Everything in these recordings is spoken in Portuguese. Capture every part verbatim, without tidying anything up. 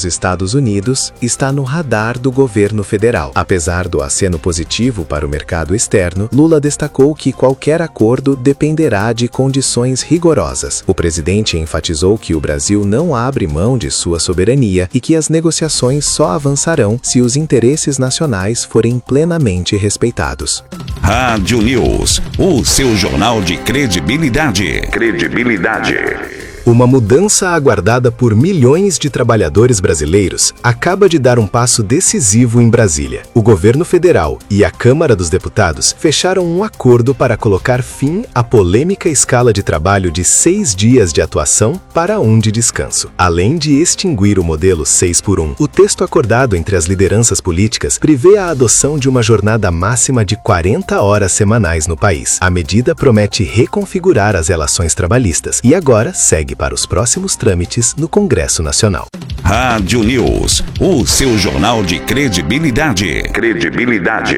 os Estados Unidos está no radar do governo federal. Apesar do aceno positivo para o mercado externo, Lula destacou que qualquer acordo dependerá de condições rigorosas. O presidente enfatizou que o Brasil não abre mão de sua soberania e que as negociações só avançarão se os interesses nacionais forem plenamente respeitados. Rádio News, o seu jornal de credibilidade. Credibilidade. Uma mudança aguardada por milhões de trabalhadores brasileiros acaba de dar um passo decisivo em Brasília. O governo federal e a Câmara dos Deputados fecharam um acordo para colocar fim à polêmica escala de trabalho de seis dias de atuação para um de descanso. Além de extinguir o modelo seis por um, o texto acordado entre as lideranças políticas prevê a adoção de uma jornada máxima de quarenta horas semanais no país. A medida promete reconfigurar as relações trabalhistas e agora segue para os próximos trâmites no Congresso Nacional. Rádio News, o seu jornal de credibilidade. Credibilidade.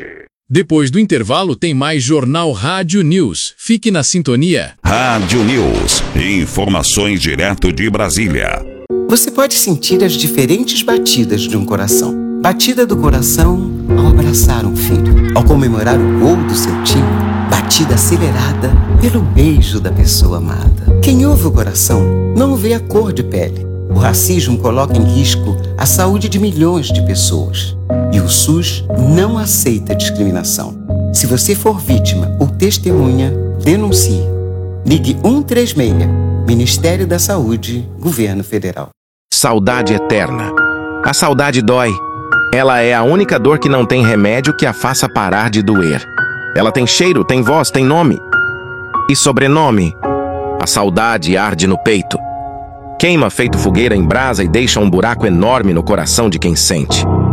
Depois do intervalo tem mais Jornal Rádio News. Fique na sintonia. Rádio News, informações direto de Brasília. Você pode sentir as diferentes batidas de um coração. Batida do coração ao abraçar um filho, ao comemorar o gol do seu time. Batida acelerada pelo beijo da pessoa amada. Quem ouve o coração não vê a cor de pele. O racismo coloca em risco a saúde de milhões de pessoas. E o SUS não aceita discriminação. Se você for vítima ou testemunha, denuncie. Ligue um três seis, Ministério da Saúde, Governo Federal. Saudade eterna. A saudade dói. Ela é a única dor que não tem remédio que a faça parar de doer. Ela tem cheiro, tem voz, tem nome. E sobrenome. A saudade arde no peito. Queima feito fogueira em brasa e deixa um buraco enorme no coração de quem sente.